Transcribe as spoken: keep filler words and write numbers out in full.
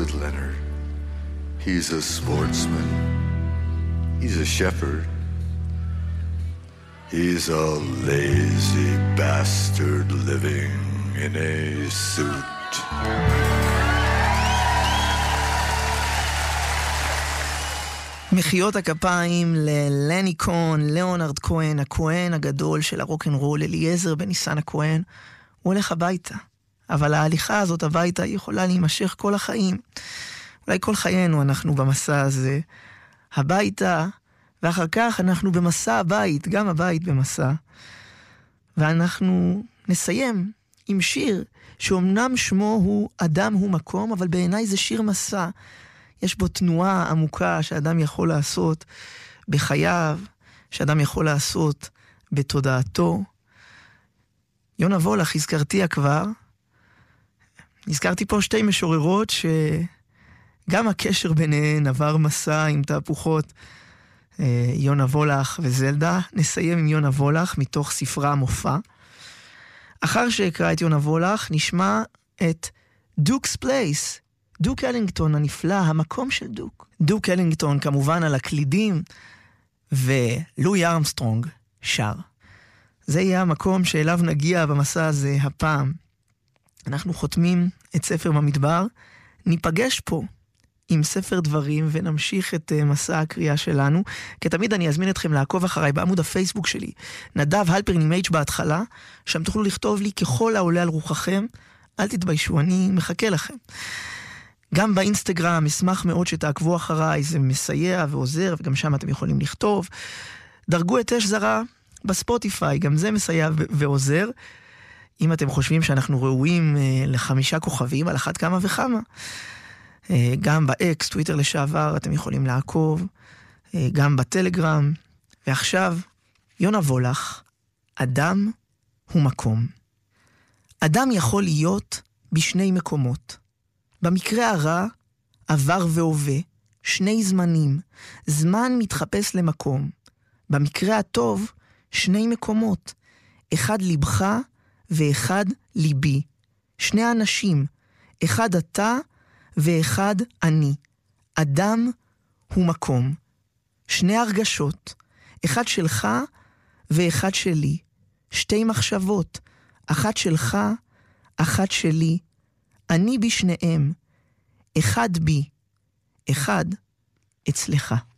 with Leonard. He's a sportsman. He's a shepherd. He's a lazy bastard living in a suit. מחיאות הכפיים ללני קון, ליאונרד כהן, הכהן הגדול של הרוק'נ'רול, אליעזר בניסן הכהן. הוא הולך הביתה. אבל ההליכה הזאת הביתה יכולה להימשך כל החיים. אולי כל חיינו אנחנו במסע הזה. הביתה, ואחר כך אנחנו במסע הבית, גם הבית במסע. ואנחנו נסיים עם שיר שאומנם שמו הוא אדם הוא מקום, אבל בעיניי זה שיר מסע. יש בו תנועה עמוקה שאדם יכול לעשות בחייו, שאדם יכול לעשות בתודעתו. יונה וולך, הזכרתיה כבר. הזכרתי פה שתי משוררות שגם הקשר ביניהן עבר מסע עם תהפוכות. יונה וולך וזלדה. נסיים עם יונה וולך מתוך ספרה מופע. אחר שאקרא את יונה וולך נשמע את דוקס פלייס. דוק אלינגטון הנפלא, המקום של דוק. דוק אלינגטון כמובן על הקלידים, ולואי ארמסטרונג שר. זה יהיה המקום שאליו נגיע במסע הזה הפעם. אנחנו חותמים את ספר במדבר, ניפגש פה עם ספר דברים ונמשיך את מסע הקריאה שלנו. כתמיד אני אזמין אתכם לעקוב אחריי בעמוד הפייסבוק שלי, נדב הלפרין עם H בהתחלה, שם תוכלו לכתוב לי ככל העולה על רוחכם, אל תתביישו, אני מחכה לכם. גם באינסטגרם, אשמח מאוד שתעקבו אחריי, זה מסייע ועוזר, וגם שם אתם יכולים לכתוב. דרגו את אש זרה בספוטיפיי, גם זה מסייע ועוזר. אם אתם חושבים שאנחנו ראויים לחמישה כוכבים, על אחת כמה וכמה. גם באקס, טוויטר לשעבר, אתם יכולים לעקוב. גם בטלגרם. ועכשיו, יונה וולך, אדם הוא מקום. אדם יכול להיות בשני מקומות. במקרה הרע, עבר והווה, שני זמנים. זמן מתחפש למקום. במקרה הטוב, שני מקומות. אחד ליבך ואחד ליבי. שני אנשים. אחד אתה ואחד אני. אדם הוא מקום. שני הרגשות. אחד שלך ואחד שלי. שתי מחשבות. אחת שלך, אחת שלי. אני בשניהם, אחד בי, אחד אצלך.